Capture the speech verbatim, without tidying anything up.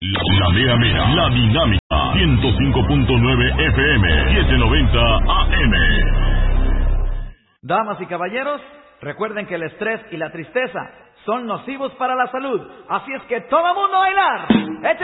La, la mera mera, la dinámica, ciento cinco punto nueve F M, setecientos noventa A M. Damas y caballeros, recuerden que el estrés y la tristeza son nocivos para la salud. Así es que todo mundo a bailar. ¡Échale!